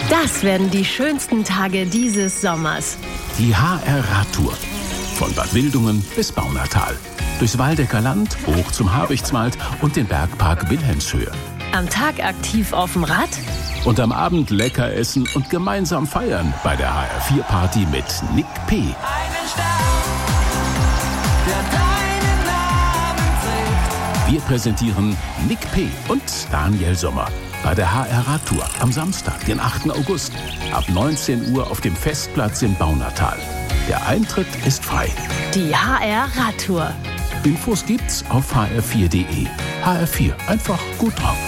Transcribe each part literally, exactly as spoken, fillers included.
Das werden die schönsten Tage dieses Sommers. Die H R-Radtour. Von Bad Wildungen bis Baunatal. Durchs Waldecker Land, hoch zum Habichtswald und den Bergpark Wilhelmshöhe. Am Tag aktiv auf dem Rad. Und am Abend lecker essen und gemeinsam feiern bei der H R vier Party mit Nick P. Einen Stern, der deinen Namen trägt. Wir präsentieren Nick P. und Daniel Sommer bei der H R-Radtour am Samstag, den achten August, ab neunzehn Uhr auf dem Festplatz in Baunatal. Der Eintritt ist frei. Die H R-Radtour. Infos gibt's auf h r vier punkt de. H R vier, einfach gut drauf.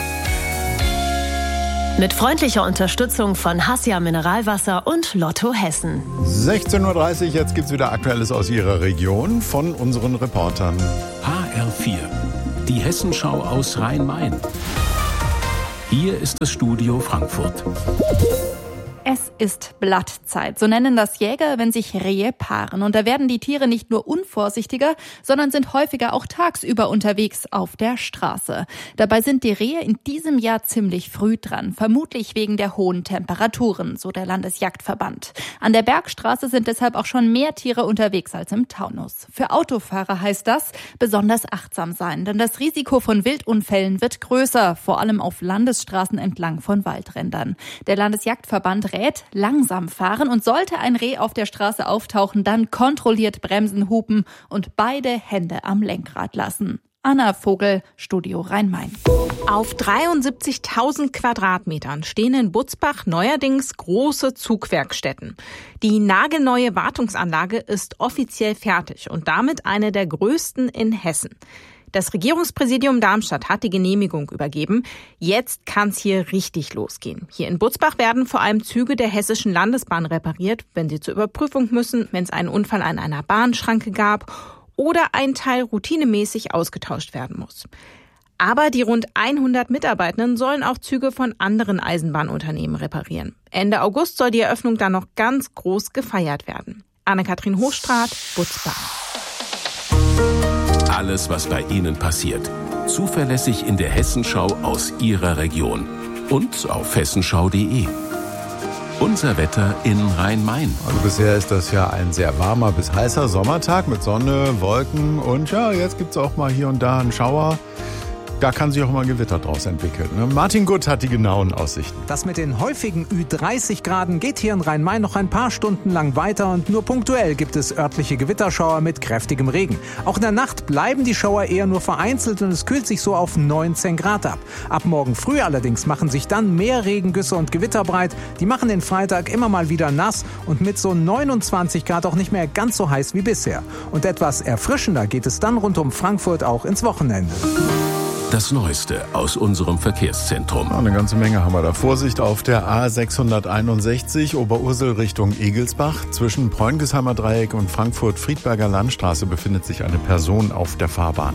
Mit freundlicher Unterstützung von Hassia Mineralwasser und Lotto Hessen. sechzehn Uhr dreißig, jetzt gibt's wieder Aktuelles aus Ihrer Region von unseren Reportern. H R vier, die Hessenschau aus Rhein-Main. Hier ist das Studio Frankfurt. Es ist Blattzeit, so nennen das Jäger, wenn sich Rehe paaren. Und da werden die Tiere nicht nur unvorsichtiger, sondern sind häufiger auch tagsüber unterwegs auf der Straße. Dabei sind die Rehe in diesem Jahr ziemlich früh dran, vermutlich wegen der hohen Temperaturen, so der Landesjagdverband. An der Bergstraße sind deshalb auch schon mehr Tiere unterwegs als im Taunus. Für Autofahrer heißt das, besonders achtsam sein, denn das Risiko von Wildunfällen wird größer, vor allem auf Landesstraßen entlang von Waldrändern. Der Landesjagdverband rät, langsam fahren und sollte ein Reh auf der Straße auftauchen, dann kontrolliert bremsen, hupen und beide Hände am Lenkrad lassen. Anna Vogel, Studio Rhein-Main. Auf dreiundsiebzigtausend Quadratmetern stehen in Butzbach neuerdings große Zugwerkstätten. Die nagelneue Wartungsanlage ist offiziell fertig und damit eine der größten in Hessen. Das Regierungspräsidium Darmstadt hat die Genehmigung übergeben. Jetzt kann's hier richtig losgehen. Hier in Butzbach werden vor allem Züge der Hessischen Landesbahn repariert, wenn sie zur Überprüfung müssen, wenn es einen Unfall an einer Bahnschranke gab oder ein Teil routinemäßig ausgetauscht werden muss. Aber die rund hundert Mitarbeitenden sollen auch Züge von anderen Eisenbahnunternehmen reparieren. Ende August soll die Eröffnung dann noch ganz groß gefeiert werden. Anne-Kathrin Hochstraat, Butzbach. Alles, was bei Ihnen passiert. Zuverlässig in der Hessenschau aus Ihrer Region. Und auf hessenschau punkt de. Unser Wetter in Rhein-Main. Also bisher ist das ja ein sehr warmer bis heißer Sommertag mit Sonne, Wolken und ja, jetzt gibt's auch mal hier und da einen Schauer. Da kann sich auch mal ein Gewitter draus entwickeln. Martin Gutt hat die genauen Aussichten. Das mit den häufigen Ü dreißig Graden geht hier in Rhein-Main noch ein paar Stunden lang weiter und nur punktuell gibt es örtliche Gewitterschauer mit kräftigem Regen. Auch in der Nacht bleiben die Schauer eher nur vereinzelt und es kühlt sich so auf neunzehn Grad ab. Ab morgen früh allerdings machen sich dann mehr Regengüsse und Gewitter breit. Die machen den Freitag immer mal wieder nass und mit so neunundzwanzig Grad auch nicht mehr ganz so heiß wie bisher. Und etwas erfrischender geht es dann rund um Frankfurt auch ins Wochenende. Das Neueste aus unserem Verkehrszentrum. Eine ganze Menge haben wir da. Vorsicht auf der A sechshunderteinundsechzig Oberursel Richtung Egelsbach. Zwischen Preungesheimer Dreieck und Frankfurt-Friedberger Landstraße befindet sich eine Person auf der Fahrbahn.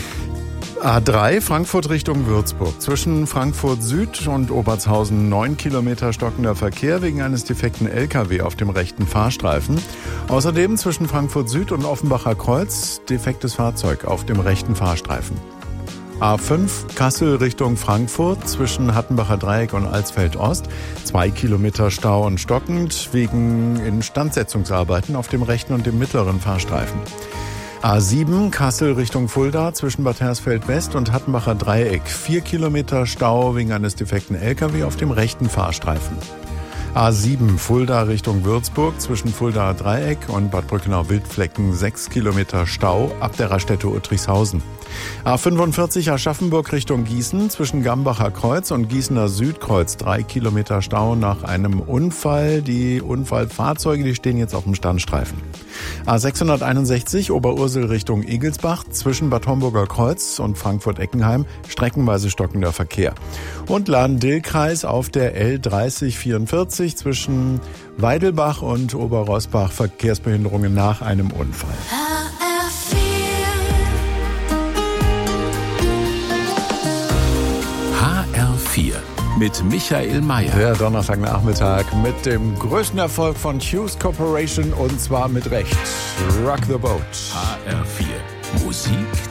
A drei Frankfurt Richtung Würzburg. Zwischen Frankfurt Süd und Obertshausen neun Kilometer stockender Verkehr wegen eines defekten L K W auf dem rechten Fahrstreifen. Außerdem zwischen Frankfurt Süd und Offenbacher Kreuz defektes Fahrzeug auf dem rechten Fahrstreifen. A fünf Kassel Richtung Frankfurt zwischen Hattenbacher Dreieck und Alsfeld Ost. Zwei Kilometer Stau und stockend wegen Instandsetzungsarbeiten auf dem rechten und dem mittleren Fahrstreifen. A sieben Kassel Richtung Fulda zwischen Bad Hersfeld West und Hattenbacher Dreieck. Vier Kilometer Stau wegen eines defekten L K W auf dem rechten Fahrstreifen. A sieben Fulda Richtung Würzburg zwischen Fuldaer Dreieck und Bad Brückenau-Wildflecken sechs Kilometer Stau ab der Raststätte Uttrichshausen. A fünfundvierzig Aschaffenburg Richtung Gießen zwischen Gambacher Kreuz und Gießener Südkreuz drei Kilometer Stau nach einem Unfall. Die Unfallfahrzeuge, die stehen jetzt auf dem Standstreifen. A sechshunderteinundsechzig Oberursel Richtung Egelsbach zwischen Bad Homburger Kreuz und Frankfurt-Eckenheim streckenweise stockender Verkehr. Und Lahn-Dill-Kreis auf der L dreißig vierundvierzig zwischen Weidelbach und Oberrosbach Verkehrsbehinderungen nach einem Unfall. H R vier mit Michael Mayer. Der Donnerstagnachmittag mit dem größten Erfolg von Hughes Corporation und zwar mit Recht. Rock the Boat. H R vier Musik